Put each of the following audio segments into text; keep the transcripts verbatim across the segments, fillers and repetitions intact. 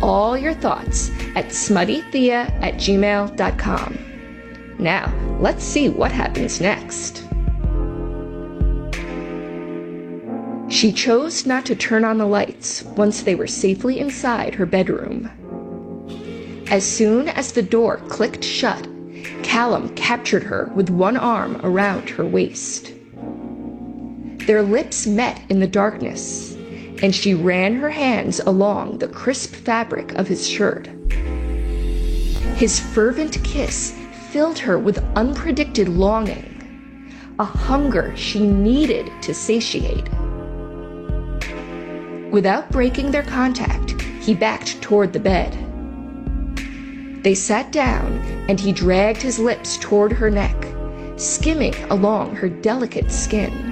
all your thoughts at smuttythea at gmail dot com. Now, let's see what happens next. She chose not to turn on the lights once they were safely inside her bedroom. As soon as the door clicked shut, Callum captured her with one arm around her waist. Their lips met in the darkness, and she ran her hands along the crisp fabric of his shirt. His fervent kiss filled her with unpredicted longing, a hunger she needed to satiate. Without breaking their contact, he backed toward the bed. They sat down, and he dragged his lips toward her neck, skimming along her delicate skin.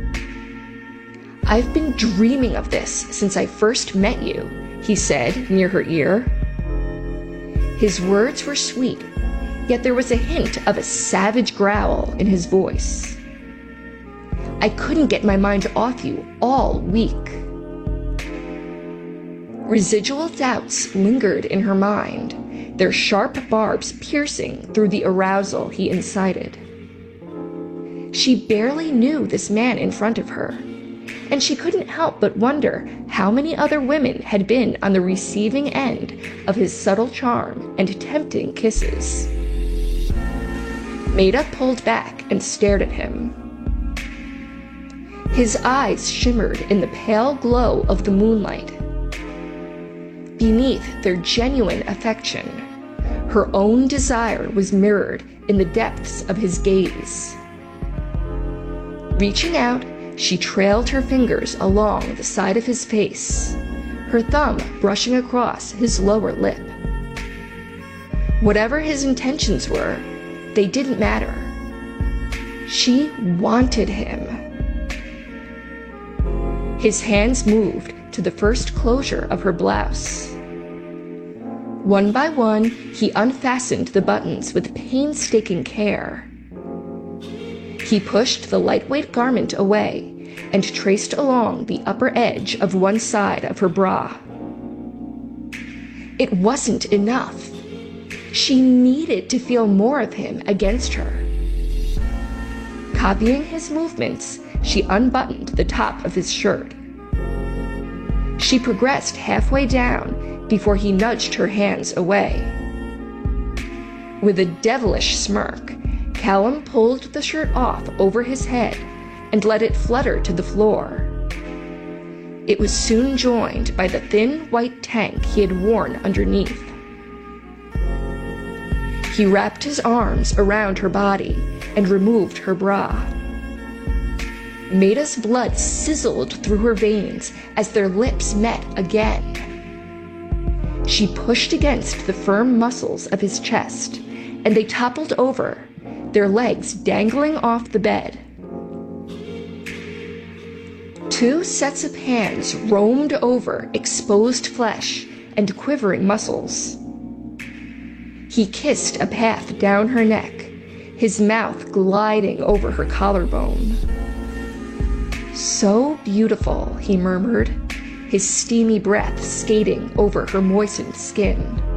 "I've been dreaming of this since I first met you," he said near her ear. His words were sweet, yet there was a hint of a savage growl in his voice. "I couldn't get my mind off you all week." Residual doubts lingered in her mind, their sharp barbs piercing through the arousal he incited. She barely knew this man in front of her, and she couldn't help but wonder how many other women had been on the receiving end of his subtle charm and tempting kisses. Maida pulled back and stared at him. His eyes shimmered in the pale glow of the moonlight. Beneath their genuine affection, her own desire was mirrored in the depths of his gaze. Reaching out, she trailed her fingers along the side of his face, her thumb brushing across his lower lip. Whatever his intentions were, they didn't matter. She wanted him. His hands moved to the first closure of her blouse. One by one, he unfastened the buttons with painstaking care. He pushed the lightweight garment away and traced along the upper edge of one side of her bra. It wasn't enough. She needed to feel more of him against her. Copying his movements, she unbuttoned the top of his shirt. She progressed halfway down before he nudged her hands away. With a devilish smirk, Callum pulled the shirt off over his head and let it flutter to the floor. It was soon joined by the thin white tank he had worn underneath. He wrapped his arms around her body and removed her bra. Maida's blood sizzled through her veins as their lips met again. She pushed against the firm muscles of his chest, and they toppled over, their legs dangling off the bed. Two sets of hands roamed over exposed flesh and quivering muscles. He kissed a path down her neck, his mouth gliding over her collarbone. "So beautiful," he murmured, his steamy breath skating over her moistened skin.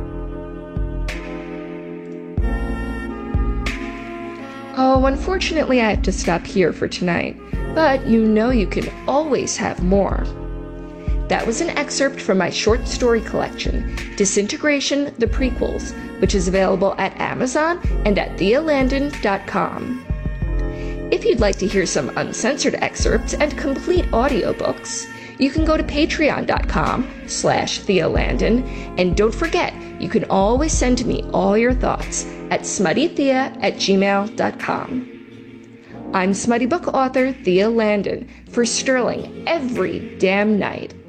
Oh, unfortunately I have to stop here for tonight, but you know you can always have more. That was an excerpt from my short story collection, Disintegration: The Prequels, which is available at Amazon and at thea landon dot com. If you'd like to hear some uncensored excerpts and complete audiobooks, you can go to patreon dot com slash thea landon, and don't forget, you can always send me all your thoughts at smuttythea at gmail dot com. I'm smutty book author Thea Landon for Sterling every damn night.